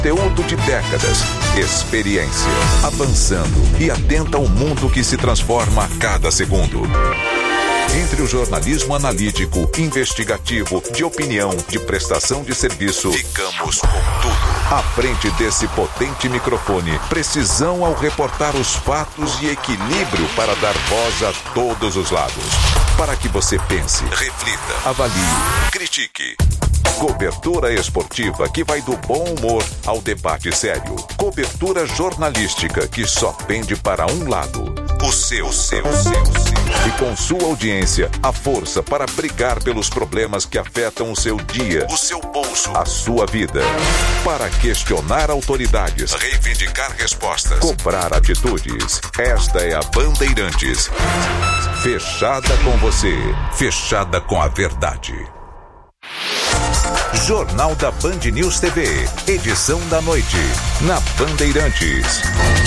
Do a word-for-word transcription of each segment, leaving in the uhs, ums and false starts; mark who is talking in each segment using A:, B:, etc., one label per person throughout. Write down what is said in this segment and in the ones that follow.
A: Conteúdo de décadas, experiência, avançando e atenta ao mundo que se transforma a cada segundo. Entre o jornalismo analítico, investigativo, de opinião, de prestação de serviço, ficamos com tudo. À frente desse potente microfone, precisão ao reportar os fatos e equilíbrio para dar voz a todos os lados. Para que você pense, reflita, avalie, critique. Cobertura esportiva que vai do bom humor ao debate sério. Cobertura jornalística que só pende para um lado. O seu, o seu, o seu, o seu. E com sua audiência, a força para brigar pelos problemas que afetam o seu dia, o seu bolso, a sua vida. Para questionar autoridades, reivindicar respostas, cobrar atitudes. Esta é a Bandeirantes. Fechada com você, fechada com a verdade. Jornal da Band News T V, edição da noite, na Bandeirantes.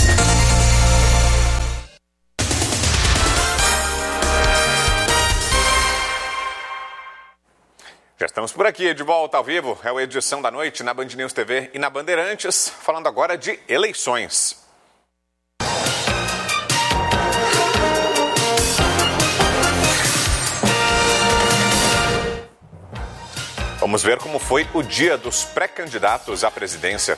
B: Já estamos por aqui, de volta ao vivo. É a edição da noite na Band News T V e na Bandeirantes, falando agora de eleições. Vamos ver como foi o dia dos pré-candidatos à presidência.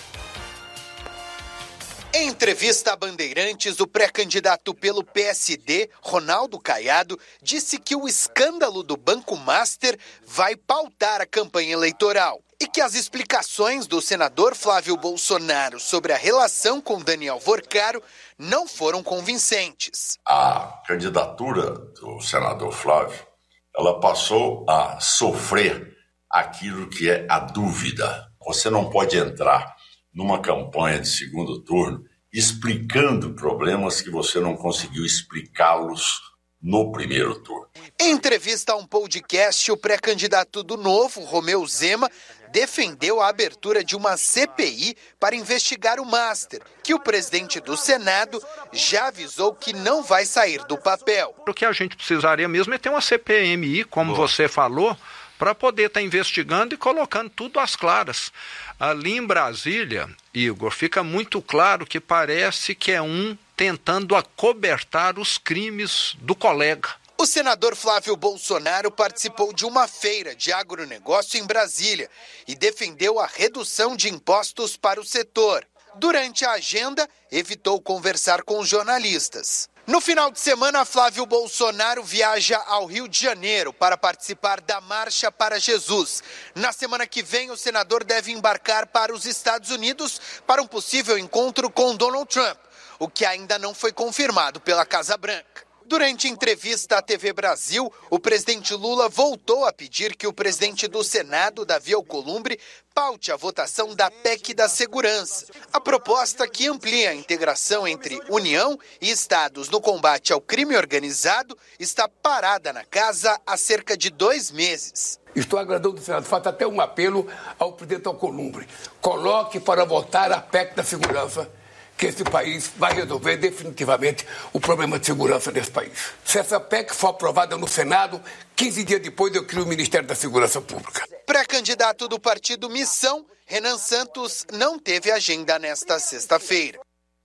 C: Em entrevista à Bandeirantes, o pré-candidato pelo P S D, Ronaldo Caiado, disse que o escândalo do Banco Master vai pautar a campanha eleitoral e que as explicações do senador Flávio Bolsonaro sobre a relação com Daniel Vorcaro não foram convincentes.
D: A candidatura do senador Flávio, ela passou a sofrer aquilo que é a dúvida. Você não pode entrar numa campanha de segundo turno explicando problemas que você não conseguiu explicá-los no primeiro turno.
C: Em entrevista a um podcast, o pré-candidato do Novo, Romeu Zema, defendeu a abertura de uma C P I para investigar o Master, que o presidente do Senado já avisou que não vai sair do papel.
E: O que a gente precisaria mesmo é ter uma C P M I, como Boa. você falou, para poder estar tá investigando e colocando tudo às claras. Ali em Brasília, Igor, fica muito claro que parece que é um tentando acobertar os crimes do colega.
C: O senador Flávio Bolsonaro participou de uma feira de agronegócio em Brasília e defendeu a redução de impostos para o setor. Durante a agenda, evitou conversar com jornalistas. No final de semana, Flávio Bolsonaro viaja ao Rio de Janeiro para participar da Marcha para Jesus. Na semana que vem, o senador deve embarcar para os Estados Unidos para um possível encontro com Donald Trump, o que ainda não foi confirmado pela Casa Branca. Durante entrevista à T V Brasil, o presidente Lula voltou a pedir que o presidente do Senado, Davi Alcolumbre, paute a votação da P E C da Segurança. A proposta que amplia a integração entre União e Estados no combate ao crime organizado está parada na casa há cerca de dois meses.
F: Estou agradando o Senado. Faço até um apelo ao presidente Alcolumbre. Coloque para votar a P E C da Segurança, que esse país vai resolver definitivamente o problema de segurança desse país. Se essa P E C for aprovada no Senado, quinze dias depois eu crio o Ministério da Segurança Pública.
C: Pré-candidato do partido Missão, Renan Santos não teve agenda nesta sexta-feira.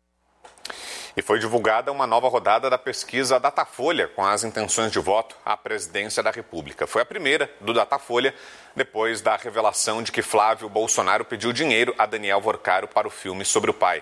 B: E foi divulgada uma nova rodada da pesquisa Datafolha com as intenções de voto à presidência da República. Foi a primeira do Datafolha, depois da revelação de que Flávio Bolsonaro pediu dinheiro a Daniel Vorcaro para o filme sobre o pai.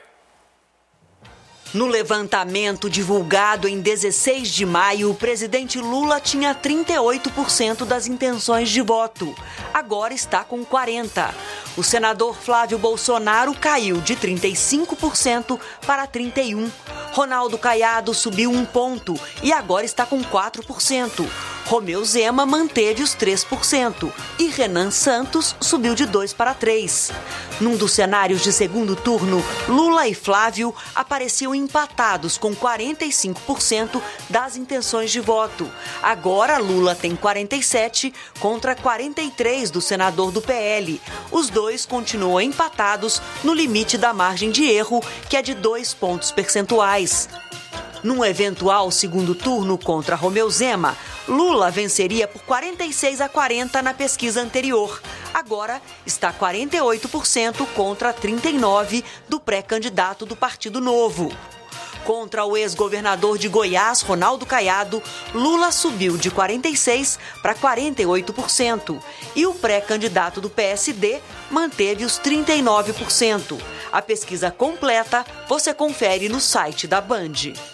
G: No levantamento divulgado em dezesseis de maio, o presidente Lula tinha trinta e oito por cento das intenções de voto. Agora está com quarenta por cento. O senador Flávio Bolsonaro caiu de trinta e cinco por cento para trinta e um por cento. Ronaldo Caiado subiu um ponto e agora está com quatro por cento. Romeu Zema manteve os três por cento e Renan Santos subiu de dois para três. Num dos cenários de segundo turno, Lula e Flávio apareciam empatados com quarenta e cinco por cento das intenções de voto. Agora Lula tem quarenta e sete contra quarenta e três do senador do P L. Os dois continuam empatados no limite da margem de erro, que é de dois pontos percentuais. Num eventual segundo turno contra Romeu Zema, Lula venceria por quarenta e seis a quarenta na pesquisa anterior. Agora Agora está quarenta e oito por cento contra trinta e nove por cento do pré-candidato do Partido Novo. Contra o ex-governador de Goiás, Ronaldo Caiado, Lula subiu de quarenta e seis por cento para quarenta e oito por cento. E o pré-candidato do P S D manteve os trinta e nove por cento. A pesquisa completa você confere no site da Band.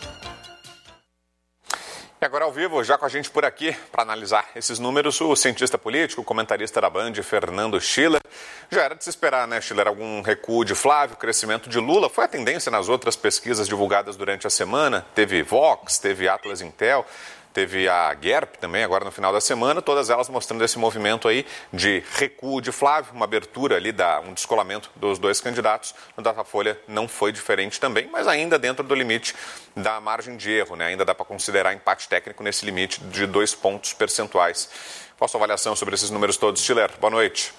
B: E agora ao vivo, já com a gente por aqui, para analisar esses números, o cientista político, comentarista da Band, Fernando Schiller. Já era de se esperar, né, Schiller, algum recuo de Flávio, crescimento de Lula. Foi a tendência nas outras pesquisas divulgadas durante a semana. Teve Vox, teve Atlas Intel, teve a G E R P também, agora no final da semana, todas elas mostrando esse movimento aí de recuo de Flávio, uma abertura ali, da, um descolamento dos dois candidatos. No Datafolha não foi diferente também, mas ainda dentro do limite da margem de erro, né? Ainda dá para considerar empate técnico nesse limite de dois pontos percentuais. Qual a sua avaliação sobre esses números todos, Schiller? Boa noite.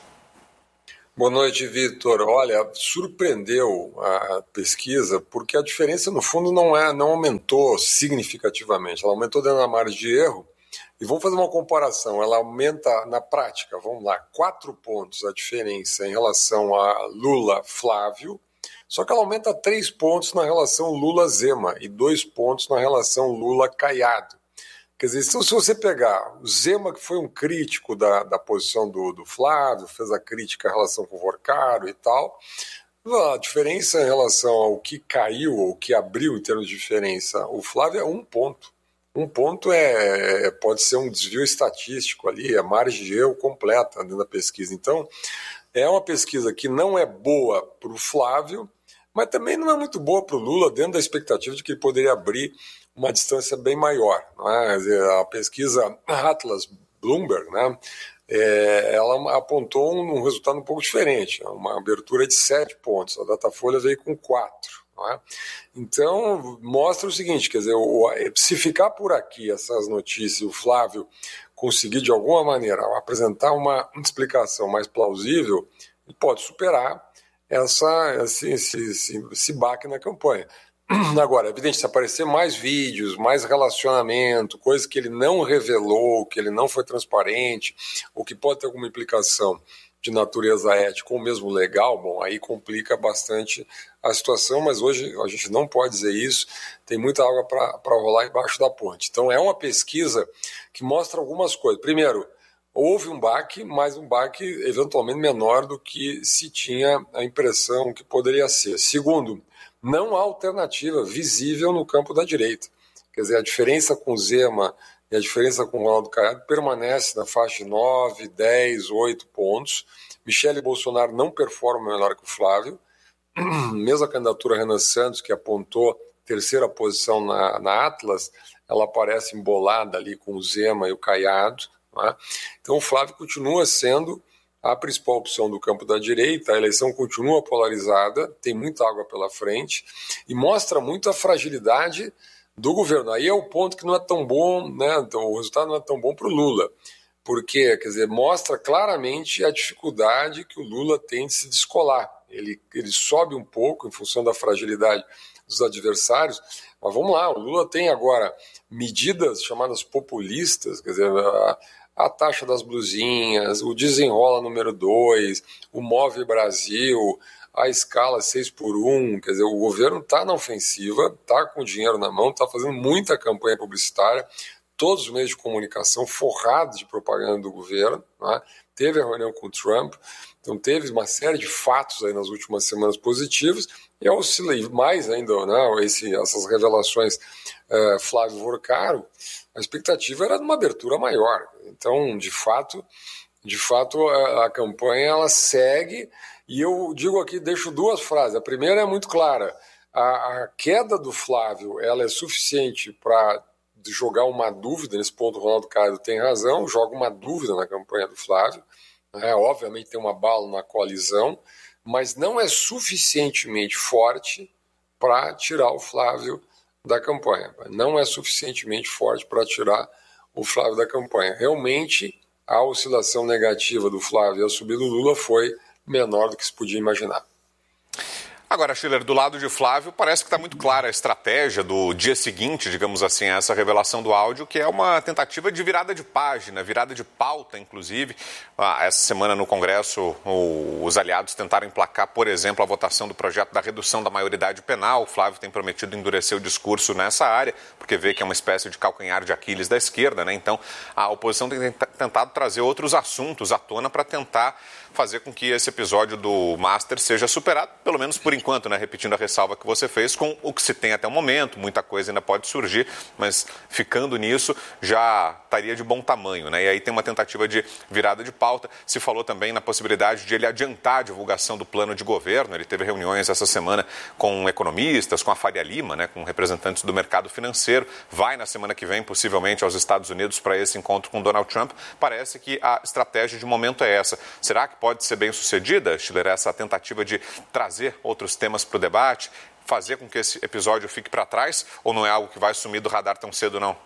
H: Boa noite, Vitor. Olha, surpreendeu a pesquisa porque a diferença, no fundo, não, é, não aumentou significativamente. Ela aumentou dentro da margem de erro. E vamos fazer uma comparação. Ela aumenta, na prática, vamos lá, quatro pontos a diferença em relação a Lula-Flávio, só que ela aumenta três pontos na relação Lula-Zema e dois pontos na relação Lula-Caiado. Quer dizer, se você pegar o Zema, que foi um crítico da, da posição do, do Flávio, fez a crítica em relação com o Vorcaro e tal, a diferença em relação ao que caiu ou que abriu em termos de diferença, o Flávio é um ponto. Um ponto é, pode ser um desvio estatístico ali, é margem de erro completa dentro da pesquisa. Então, é uma pesquisa que não é boa para o Flávio, mas também não é muito boa para o Lula, dentro da expectativa de que ele poderia abrir uma distância bem maior. Não é? A pesquisa Atlas Bloomberg, né, é, ela apontou um, um resultado um pouco diferente, uma abertura de sete pontos, a Datafolha veio com quatro. Não é? Então, mostra o seguinte, quer dizer, o, se ficar por aqui essas notícias, o Flávio conseguir de alguma maneira apresentar uma explicação mais plausível, ele pode superar essa, esse, esse, esse, esse baque na campanha. Agora, é evidente, se aparecer mais vídeos, mais relacionamento, coisas que ele não revelou, que ele não foi transparente, ou que pode ter alguma implicação de natureza ética ou mesmo legal, bom, aí complica bastante a situação, mas hoje a gente não pode dizer isso, tem muita água para rolar embaixo da ponte. Então é uma pesquisa que mostra algumas coisas. Primeiro, houve um baque, mas um baque eventualmente menor do que se tinha a impressão que poderia ser. Segundo, não há alternativa visível no campo da direita. Quer dizer, a diferença com Zema e a diferença com o Ronaldo Caiado permanece na faixa de nove, dez, oito pontos. Michele Bolsonaro não performa melhor que o Flávio. Mesmo a candidatura Renan Santos, que apontou terceira posição na, na Atlas, ela aparece embolada ali com o Zema e o Caiado. Não é? Então o Flávio continua sendo a principal opção do campo da direita, a eleição continua polarizada, tem muita água pela frente e mostra muito a fragilidade do governo. Aí é o ponto que não é tão bom, né? Então, o resultado não é tão bom para o Lula, porque, quer dizer, mostra claramente a dificuldade que o Lula tem de se descolar. Ele, ele sobe um pouco em função da fragilidade dos adversários, mas vamos lá, o Lula tem agora medidas chamadas populistas, quer dizer, a, a taxa das blusinhas, o desenrola número dois, o Move Brasil, a escala seis por um, quer dizer, o governo está na ofensiva, está com dinheiro na mão, está fazendo muita campanha publicitária, todos os meios de comunicação forrados de propaganda do governo, né? Teve a reunião com o Trump, então teve uma série de fatos aí nas últimas semanas positivos, e oscila mais ainda, né, esse, essas revelações é, Flávio Vorcaro, a expectativa era de uma abertura maior. Então, de fato, de fato a, a campanha ela segue, e eu digo aqui, deixo duas frases. A primeira é muito clara, a, a queda do Flávio ela é suficiente para jogar uma dúvida, nesse ponto o Ronaldo Caiado tem razão, joga uma dúvida na campanha do Flávio, né? Obviamente tem uma bala na coalizão, mas não é suficientemente forte para tirar o Flávio da campanha. Não é suficientemente forte para tirar o Flávio da campanha. Realmente, a oscilação negativa do Flávio e a subida do Lula foi menor do que se podia imaginar.
B: Agora, Schiller, do lado de Flávio, parece que está muito clara a estratégia do dia seguinte, digamos assim, a essa revelação do áudio, que é uma tentativa de virada de página, virada de pauta, inclusive. Ah, essa semana no Congresso, o, os aliados tentaram emplacar, por exemplo, a votação do projeto da redução da maioridade penal. O Flávio tem prometido endurecer o discurso nessa área, porque vê que é uma espécie de calcanhar de Aquiles da esquerda, né? Então, a oposição tem tentado trazer outros assuntos à tona para tentar fazer com que esse episódio do Master seja superado, pelo menos por enquanto, né? Repetindo a ressalva que você fez, com o que se tem até o momento, muita coisa ainda pode surgir, mas ficando nisso já estaria de bom tamanho, né? E aí tem uma tentativa de virada de pauta. Se falou também na possibilidade de ele adiantar a divulgação do plano de governo. Ele teve reuniões essa semana com economistas, com a Faria Lima, né? Com representantes do mercado financeiro. Vai na semana que vem, possivelmente, aos Estados Unidos para esse encontro com Donald Trump. Parece que a estratégia de momento é essa. Será que pode ser bem sucedida, Schiller, essa tentativa de trazer outros temas para o debate, fazer com que esse episódio fique para trás, ou não é algo que vai sumir do radar tão cedo, não?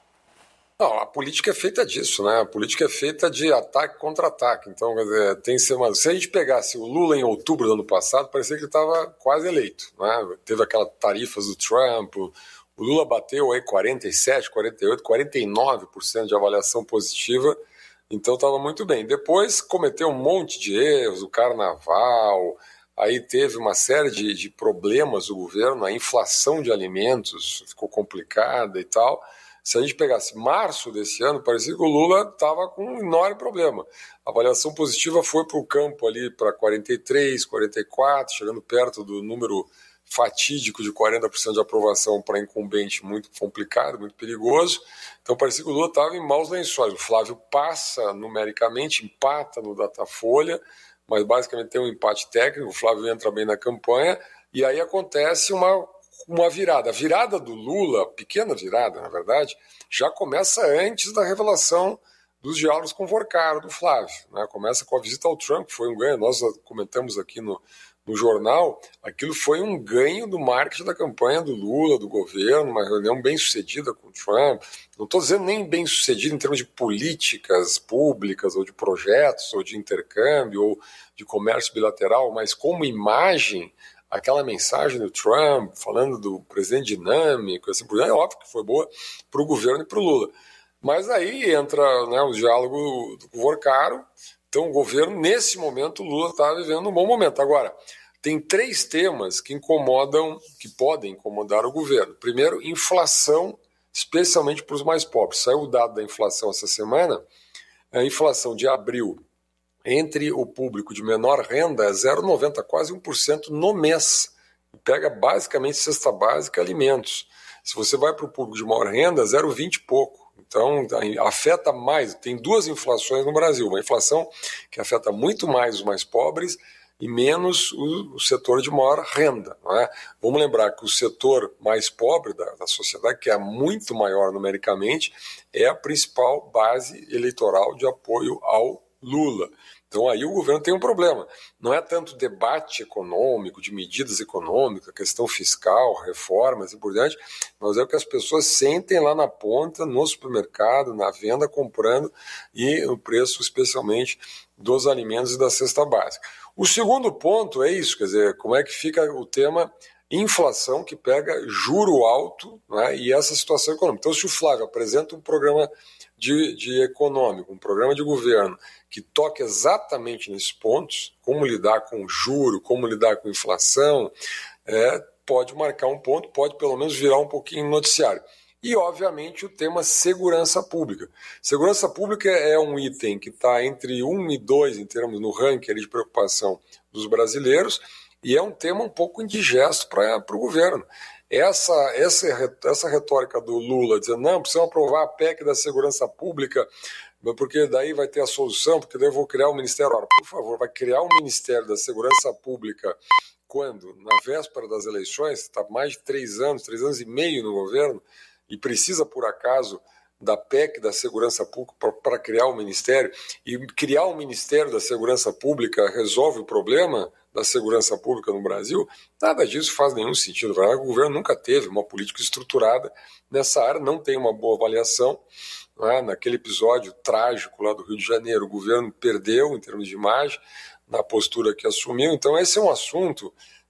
H: Não, a política é feita disso, né? A política é feita de ataque contra ataque. Então, quer dizer, tem semana. Se a gente pegasse o Lula em outubro do ano passado, parecia que ele estava quase eleito, né? Teve aquelas tarifas do Trump, o Lula bateu aí quarenta e sete, quarenta e oito, quarenta e nove por cento de avaliação positiva. Então estava muito bem. Depois cometeu um monte de erros, o carnaval, aí teve uma série de, de problemas do governo, a inflação de alimentos ficou complicada e tal. Se a gente pegasse março desse ano, parecia que o Lula estava com um enorme problema. A avaliação positiva foi para o campo ali para quarenta e três, quarenta e quatro, chegando perto do número fatídico de quarenta por cento de aprovação para incumbente, muito complicado, muito perigoso. Então parecia que o Lula estava em maus lençóis. O Flávio passa numericamente, empata no Datafolha, mas basicamente tem um empate técnico. O Flávio entra bem na campanha e aí acontece uma, uma virada. A virada do Lula, pequena virada na verdade, já começa antes da revelação dos diálogos com o Vorcaro do Flávio, né? Começa com a visita ao Trump, que foi um ganho. Nós comentamos aqui no No jornal, aquilo foi um ganho do marketing da campanha do Lula, do governo, uma reunião bem sucedida com o Trump. Não estou dizendo nem bem sucedida em termos de políticas públicas, ou de projetos, ou de intercâmbio, ou de comércio bilateral, mas como imagem, aquela mensagem do Trump, falando do presidente dinâmico, assim por diante, é óbvio que foi boa para o governo e para o Lula. Mas aí entra, né, o diálogo com o Vorcaro. Então, o governo, nesse momento, o Lula está vivendo um bom momento. Agora, tem três temas que incomodam, que podem incomodar o governo. Primeiro, inflação, especialmente para os mais pobres. Saiu o dado da inflação essa semana. A inflação de abril entre o público de menor renda é zero vírgula noventa, quase um por cento no mês. Pega basicamente cesta básica e alimentos. Se você vai para o público de maior renda, zero vírgula vinte e pouco. Então, afeta mais. Tem duas inflações no Brasil. Uma inflação que afeta muito mais os mais pobres e menos o, o setor de maior renda. Não é? Vamos lembrar que o setor mais pobre da, da sociedade, que é muito maior numericamente, é a principal base eleitoral de apoio ao Lula. Então aí o governo tem um problema. Não é tanto debate econômico, de medidas econômicas, questão fiscal, reformas e por diante, mas é o que as pessoas sentem lá na ponta, no supermercado, na venda, comprando, e o preço especialmente dos alimentos e da cesta básica. O segundo ponto é isso, quer dizer, como é que fica o tema inflação, que pega juro alto, né, e essa situação econômica. Então se o Flávio apresenta um programa de, de econômico, um programa de governo, que toca exatamente nesses pontos, como lidar com juro, como lidar com inflação, é, pode marcar um ponto, pode pelo menos virar um pouquinho noticiário. E, obviamente, o tema segurança pública. Segurança pública é um item que está entre um e dois em termos no ranking de preocupação dos brasileiros, e é um tema um pouco indigesto para o governo. Essa, essa, essa retórica do Lula, dizendo, não, precisamos aprovar a P E C da segurança pública, porque daí vai ter a solução, porque daí eu vou criar o Ministério. Ora, por favor, vai criar o Ministério da Segurança Pública quando? Na véspera das eleições, está mais de três anos, três anos e meio no governo, e precisa, por acaso, da P E C da Segurança Pública para criar o Ministério, e criar o Ministério da Segurança Pública resolve o problema da segurança pública no Brasil? Nada disso faz nenhum sentido. O governo nunca teve uma política estruturada nessa área, não tem uma boa avaliação. Né? Naquele episódio trágico lá do Rio de Janeiro, o governo perdeu em termos de imagem na postura que assumiu. Então esse é um assunto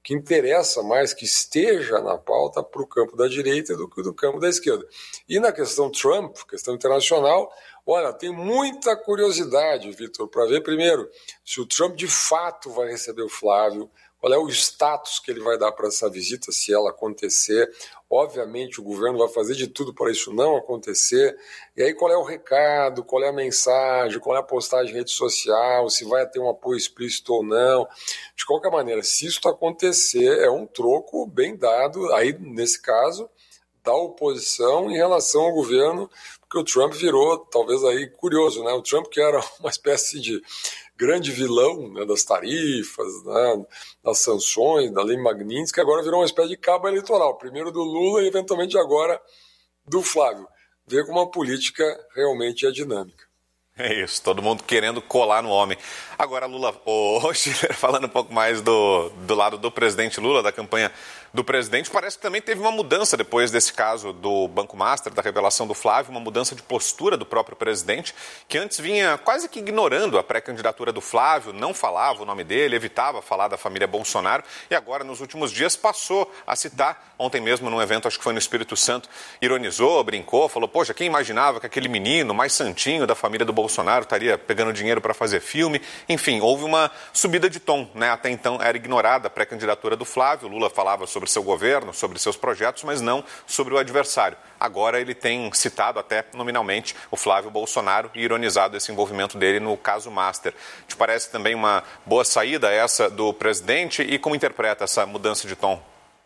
H: que interessa mais que esteja na pauta para o campo da direita do que do campo da esquerda. E na questão Trump, questão internacional, olha, tem muita curiosidade, Vitor, para ver primeiro se o Trump de fato vai receber o Flávio, qual é o status que ele vai dar para essa visita, se ela acontecer. Obviamente o governo vai fazer de tudo para isso não acontecer. E aí qual é o recado, qual é a mensagem, qual é a postagem em rede social, se vai ter um apoio explícito ou não. De qualquer maneira, se isso acontecer, é um troco bem dado, aí nesse caso, da oposição em relação ao governo, porque o Trump virou, talvez aí, curioso, né? O Trump que era uma espécie de grande vilão, né, das tarifas, né, das sanções, da lei Magnitsky, agora virou uma espécie de cabo eleitoral, primeiro do Lula e eventualmente agora do Flávio. Vê como a política realmente é dinâmica.
B: É isso, todo mundo querendo colar no homem. Agora, Lula, o Schiller, falando um pouco mais do, do lado do presidente Lula, da campanha do presidente, parece que também teve uma mudança depois desse caso do Banco Master, da revelação do Flávio, uma mudança de postura do próprio presidente, que antes vinha quase que ignorando a pré-candidatura do Flávio, não falava o nome dele, evitava falar da família Bolsonaro, e agora, nos últimos dias, passou a citar, ontem mesmo num evento, acho que foi no Espírito Santo, ironizou, brincou, falou, poxa, quem imaginava que aquele menino mais santinho da família do Bolsonaro estaria pegando dinheiro para fazer filme? Enfim, houve uma subida de tom, né? Até então era ignorada a pré-candidatura do Flávio, Lula falava sobre seu governo, sobre seus projetos, mas não sobre o adversário. Agora ele tem citado até nominalmente o Flávio Bolsonaro e ironizado esse envolvimento dele no caso Master. Te parece também uma boa saída essa do presidente e como interpreta essa mudança de tom?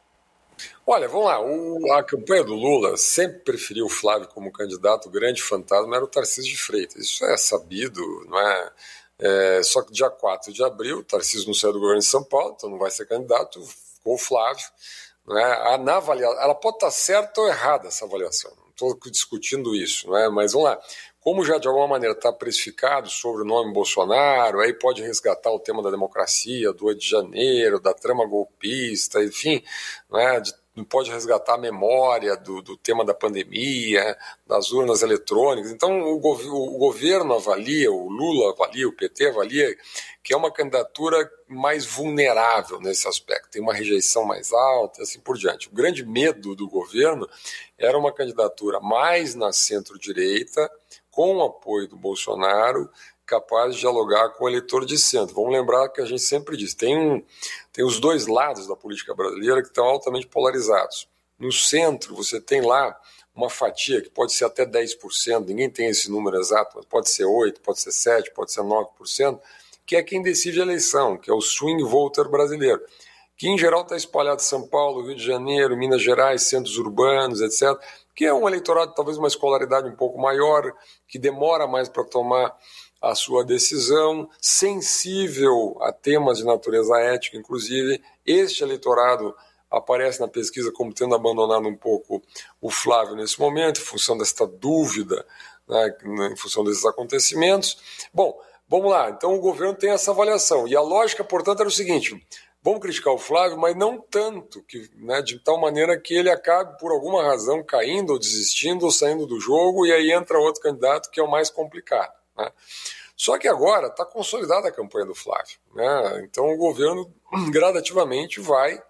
H: Olha, vamos lá, o, a campanha do Lula sempre preferiu o Flávio como candidato, o grande fantasma era o Tarcísio de Freitas, isso é sabido, não é? É, só que dia quatro de abril, o Tarcísio não saiu do governo de São Paulo, então não vai ser candidato, ficou o Flávio. Não é? A, na avaliação, ela pode estar certa ou errada essa avaliação, não estou discutindo isso, não é? Mas vamos lá, como já de alguma maneira está precificado sobre o nome Bolsonaro, aí pode resgatar o tema da democracia, do oito de janeiro, da trama golpista, enfim, não é? De, pode resgatar a memória do, do tema da pandemia, das urnas eletrônicas. Então o, gov o governo avalia, o Lula avalia, o P T avalia que é uma candidatura mais vulnerável nesse aspecto, tem uma rejeição mais alta e assim por diante. O grande medo do governo era uma candidatura mais na centro-direita, com o apoio do Bolsonaro, capaz de dialogar com o eleitor de centro. Vamos lembrar que a gente sempre diz, tem, um, tem os dois lados da política brasileira que estão altamente polarizados. No centro, você tem lá uma fatia que pode ser até dez por cento, ninguém tem esse número exato, mas pode ser oito por cento, pode ser sete por cento, pode ser nove por cento, que é quem decide a eleição, que é o swing voter brasileiro, que em geral está espalhado em São Paulo, Rio de Janeiro, Minas Gerais, centros urbanos, etcétera, que é um eleitorado talvez uma escolaridade um pouco maior, que demora mais para tomar a sua decisão, sensível a temas de natureza ética, inclusive. Este eleitorado aparece na pesquisa como tendo abandonado um pouco o Flávio nesse momento, em função desta dúvida, né, em função desses acontecimentos. Bom, vamos lá, então o governo tem essa avaliação, e a lógica, portanto, era o seguinte: vamos criticar o Flávio, mas não tanto, que, né, de tal maneira que ele acabe, por alguma razão, caindo ou desistindo ou saindo do jogo, e aí entra outro candidato que é o mais complicado. Né? Só que agora está consolidada a campanha do Flávio. Né? Então o governo gradativamente vai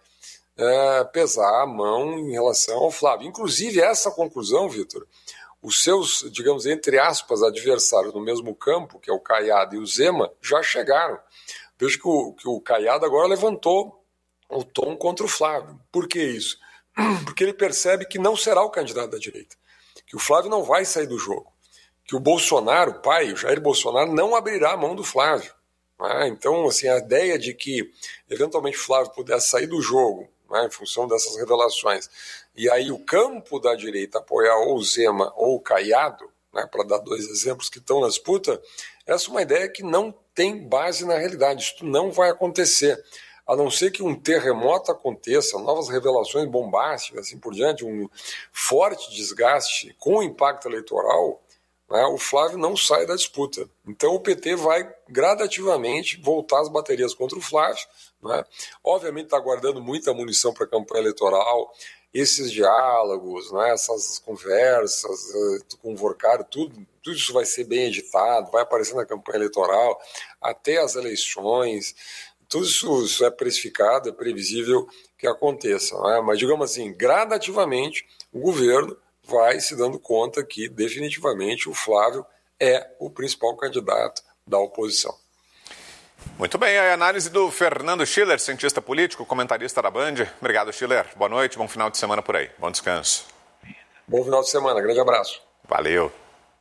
H: é, pesar a mão em relação ao Flávio. Inclusive essa conclusão, Vitor, os seus, digamos, entre aspas, adversários no mesmo campo, que é o Caiado e o Zema, já chegaram. Vejo que o, que o Caiado agora levantou o tom contra o Flávio. Por que isso? Porque ele percebe que não será o candidato da direita, que o Flávio não vai sair do jogo, que o Bolsonaro, o pai, o Jair Bolsonaro, não abrirá a mão do Flávio. Né? Então, assim, a ideia de que, eventualmente, o Flávio pudesse sair do jogo, né, em função dessas revelações, e aí o campo da direita apoiar ou o Zema ou o Caiado, né, para dar dois exemplos que estão na disputa, essa é uma ideia que não tem base na realidade. Isso não vai acontecer. A não ser que um terremoto aconteça, novas revelações bombásticas, assim por diante, um forte desgaste com impacto eleitoral, né, o Flávio não sai da disputa. Então o P T vai gradativamente voltar as baterias contra o Flávio. Né? Obviamente está guardando muita munição para a campanha eleitoral, esses diálogos, né, essas conversas com o Vorcário, tudo, tudo isso vai ser bem editado, vai aparecer na campanha eleitoral, até as eleições. Tudo isso, isso é precificado, é previsível que aconteça, não é? Mas, digamos assim, gradativamente, o governo vai se dando conta que, definitivamente, o Flávio é o principal candidato da oposição.
B: Muito bem, a análise do Fernando Schiller, cientista político, comentarista da Band. Obrigado, Schiller. Boa noite, bom final de semana por aí. Bom descanso.
H: Bom final de semana, grande abraço.
B: Valeu.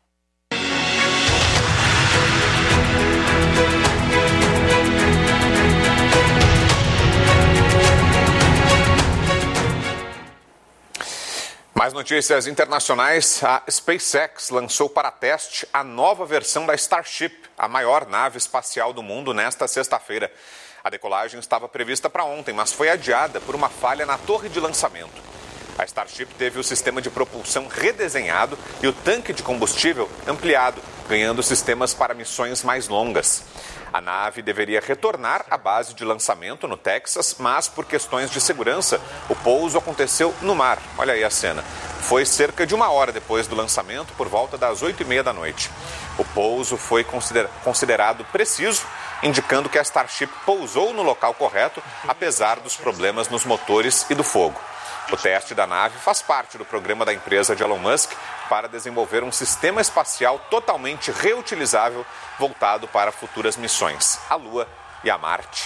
B: Mais notícias internacionais. A SpaceX lançou para teste a nova versão da Starship, a maior nave espacial do mundo, nesta sexta-feira. A decolagem estava prevista para ontem, mas foi adiada por uma falha na torre de lançamento. A Starship teve o sistema de propulsão redesenhado e o tanque de combustível ampliado, ganhando sistemas para missões mais longas. A nave deveria retornar à base de lançamento no Texas, mas por questões de segurança, o pouso aconteceu no mar. Olha aí a cena. Foi cerca de uma hora depois do lançamento, por volta das oito e meia da noite. O pouso foi considerado preciso, indicando que a Starship pousou no local correto, apesar dos problemas nos motores e do fogo. O teste da nave faz parte do programa da empresa de Elon Musk para desenvolver um sistema espacial totalmente reutilizável voltado para futuras missões, a Lua e a Marte.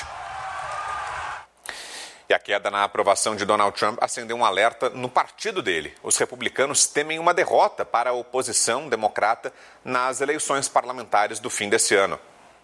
B: E a queda na aprovação de Donald Trump acendeu um alerta no partido dele. Os republicanos temem uma derrota para a oposição democrata nas eleições parlamentares do fim desse ano.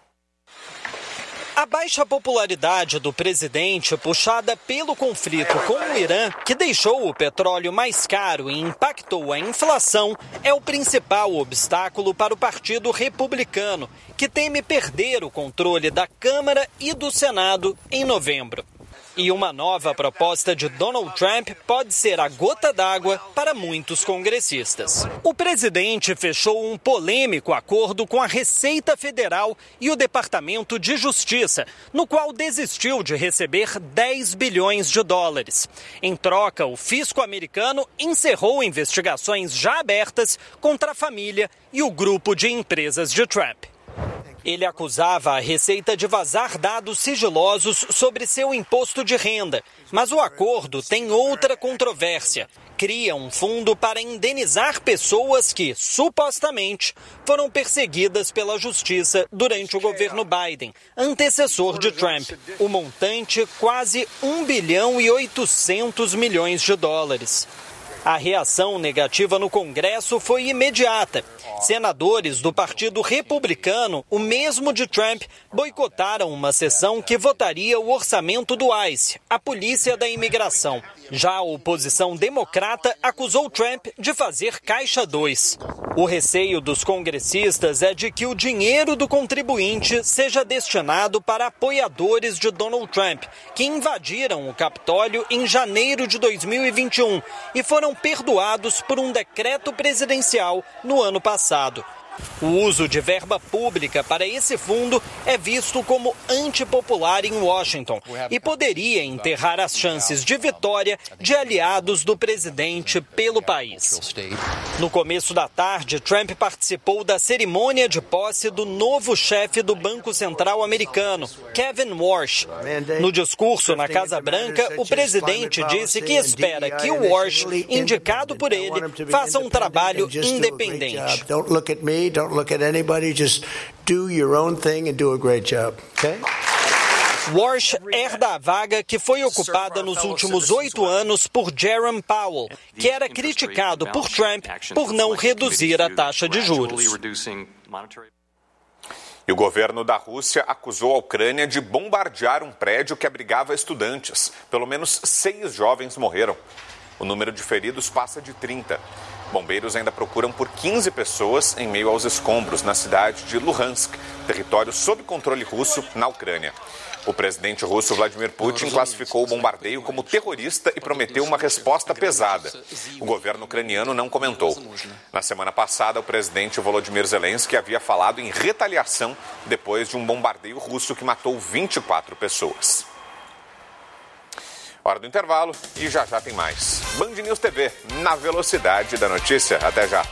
I: A baixa popularidade do presidente, puxada pelo conflito com o Irã, que deixou o petróleo mais caro e impactou a inflação, é o principal obstáculo para o Partido Republicano, que teme perder o controle da Câmara e do Senado em novembro. E uma nova proposta de Donald Trump pode ser a gota d'água para muitos congressistas. O presidente fechou um polêmico acordo com a Receita Federal e o Departamento de Justiça, no qual desistiu de receber dez bilhões de dólares. Em troca, o fisco americano encerrou investigações já abertas contra a família e o grupo de empresas de Trump. Ele acusava a Receita de vazar dados sigilosos sobre seu imposto de renda. Mas o acordo tem outra controvérsia. Cria um fundo para indenizar pessoas que, supostamente, foram perseguidas pela justiça durante o governo Biden, antecessor de Trump. O montante, quase um bilhão e oitocentos milhões de dólares. A reação negativa no Congresso foi imediata. Senadores do Partido Republicano, o mesmo de Trump, boicotaram uma sessão que votaria o orçamento do ICE, a Polícia da Imigração. Já a oposição democrata acusou Trump de fazer caixa dois. O receio dos congressistas é de que o dinheiro do contribuinte seja destinado para apoiadores de Donald Trump, que invadiram o Capitólio em janeiro de dois mil e vinte e um e foram perdoados por um decreto presidencial no ano passado. O uso de verba pública para esse fundo é visto como antipopular em Washington e poderia enterrar as chances de vitória de aliados do presidente pelo país. No começo da tarde, Trump participou da cerimônia de posse do novo chefe do Banco Central americano, Kevin Warsh. No discurso na Casa Branca, o presidente disse que espera que o Warsh, indicado por ele, faça um trabalho independente.
J: Don't look at anybody, just do your own thing and do a great job, okay?
I: Warsh herda a vaga que foi ocupada nos últimos oito anos por Jerome Powell, que era criticado por Trump por não reduzir a taxa de juros.
B: E o governo da Rússia acusou a Ucrânia de bombardear um prédio que abrigava estudantes. Pelo menos seis jovens morreram. O número de feridos passa de trinta. Bombeiros ainda procuram por quinze pessoas em meio aos escombros na cidade de Luhansk, território sob controle russo na Ucrânia. O presidente russo Vladimir Putin classificou o bombardeio como terrorista e prometeu uma resposta pesada. O governo ucraniano não comentou. Na semana passada, o presidente Volodymyr Zelensky havia falado em retaliação depois de um bombardeio russo que matou vinte e quatro pessoas. Hora do intervalo e já já tem mais. Band News T V, na velocidade da notícia. Até já.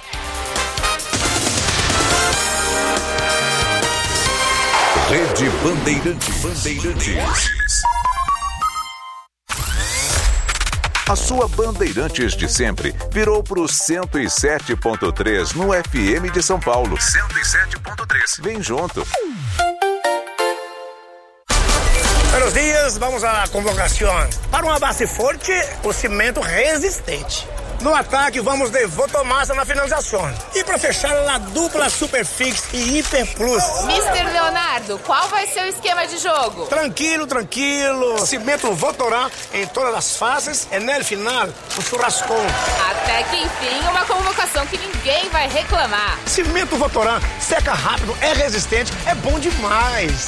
A: Rede Bandeirantes. Bandeirantes. A sua Bandeirantes de sempre virou para o cento e sete ponto três no F M de São Paulo. cento e sete ponto três. Vem junto.
K: Buenos dias, vamos à convocação. Para uma base forte, o cimento resistente. No ataque, vamos de Votomassa na finalização. E para fechar, a dupla Superfix e Hiper Plus.
L: mister Leonardo, qual vai ser o esquema de jogo?
K: Tranquilo, tranquilo. Cimento Votorã em todas as fases e no final, o churrascão.
L: Até que enfim, uma convocação que ninguém vai reclamar.
K: Cimento Votorã seca rápido, é resistente, é bom demais.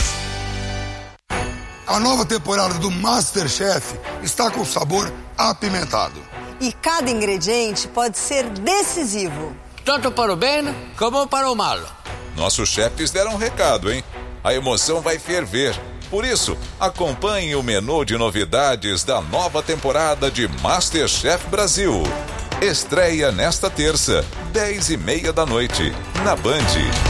M: A nova temporada do MasterChef está com sabor apimentado.
N: E cada ingrediente pode ser decisivo.
O: Tanto para o bem como para o mal.
A: Nossos chefes deram um recado, hein? A emoção vai ferver. Por isso, acompanhe o menu de novidades da nova temporada de MasterChef Brasil. Estreia nesta terça, dez e meia da noite, na Band.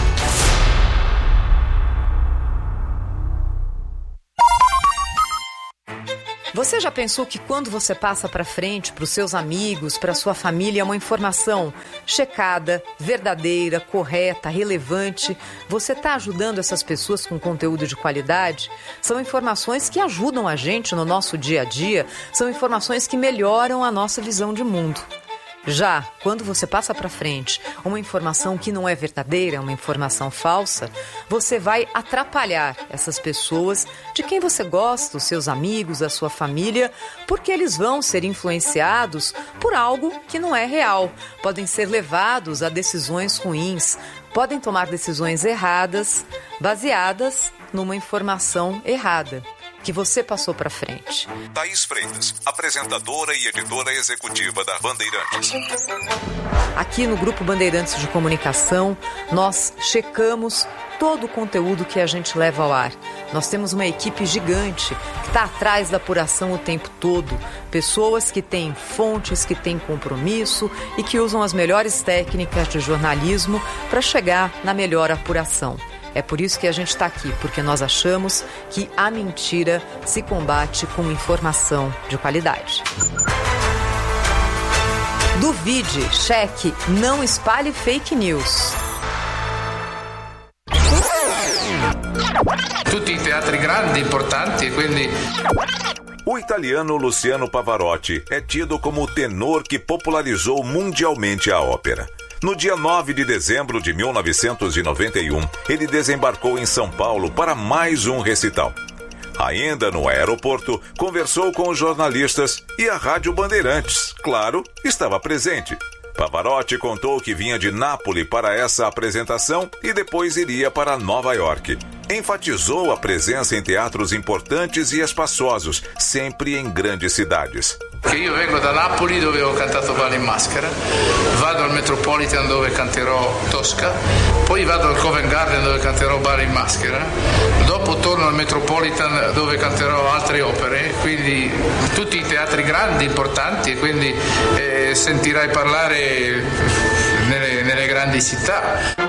P: Você já pensou que quando você passa para frente, para os seus amigos, para a sua família, uma informação checada, verdadeira, correta, relevante, você está ajudando essas pessoas com conteúdo de qualidade? São informações que ajudam a gente no nosso dia a dia, são informações que melhoram a nossa visão de mundo. Já quando você passa para frente uma informação que não é verdadeira, uma informação falsa, você vai atrapalhar essas pessoas de quem você gosta, os seus amigos, a sua família, porque eles vão ser influenciados por algo que não é real. Podem ser levados a decisões ruins, podem tomar decisões erradas, baseadas numa informação errada que você passou para frente.
A: Thaís Freitas, apresentadora e editora executiva da Bandeirantes.
P: Aqui no Grupo Bandeirantes de Comunicação, nós checamos todo o conteúdo que a gente leva ao ar. Nós temos uma equipe gigante que está atrás da apuração o tempo todo. Pessoas que têm fontes, que têm compromisso e que usam as melhores técnicas de jornalismo para chegar na melhor apuração. É por isso que a gente está aqui, porque nós achamos que a mentira se combate com informação de qualidade. Duvide, cheque, não espalhe fake news.
Q: Tutti i teatri grandi, importanti, quindi...
A: O italiano Luciano Pavarotti é tido como o tenor que popularizou mundialmente a ópera. No dia nove de dezembro de mil novecentos e noventa e um, ele desembarcou em São Paulo para mais um recital. Ainda no aeroporto, conversou com os jornalistas e a Rádio Bandeirantes, claro, estava presente. Pavarotti contou que vinha de Nápoles para essa apresentação e depois iria para Nova York. Enfatizou a presença em teatros importantes e espaçosos, sempre em grandes cidades.
Q: Che io vengo da Napoli dove ho cantato Ballo in Maschera, vado al Metropolitan dove canterò Tosca, poi vado al Covent Garden dove canterò Ballo in Maschera, dopo torno al Metropolitan dove canterò altre opere, quindi tutti i teatri grandi, importanti, e quindi eh, sentirai parlare nelle, nelle grandi città.